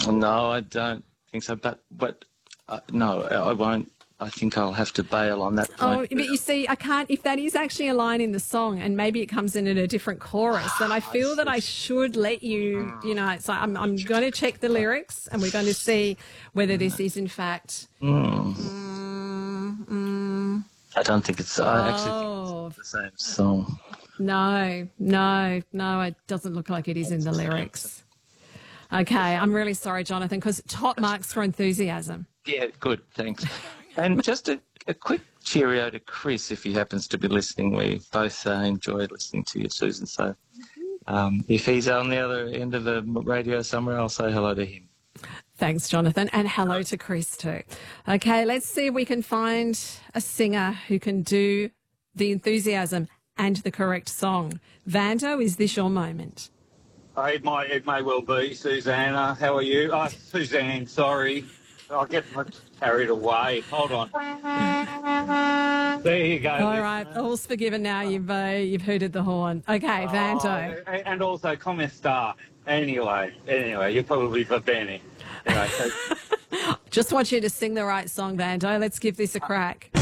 No, I don't think so. But no, I won't. I think I'll have to bail on that Oh, point. but you see, I can't, if that is actually a line in the song and maybe it comes in a different chorus, then I feel that I should let you, so I'm going to check the lyrics and we're going to see whether this is in fact. I don't think it's. I actually think it's the same song. No, it doesn't look like it is in the lyrics. Okay, I'm really sorry, Jonathan, because top marks for enthusiasm. Yeah, good, thanks. And just a quick cheerio to Chris, if he happens to be listening. We both enjoyed listening to you, Susan. So if he's on the other end of the radio somewhere, I'll say hello to him. Thanks, Jonathan, and hello to Chris too. Okay, let's see if we can find a singer who can do the enthusiasm and the correct song. Vanto, is this your moment? It may well be. Susanna, how are you? Suzanne, sorry. I'll get carried away. Hold on. There you go. All right, all's forgiven now. You've hooted the horn. Okay, Vanto. And also, come sta. Anyway, you're probably for Benny. Anyway, Just want you to sing the right song, Vanto. Let's give this a crack.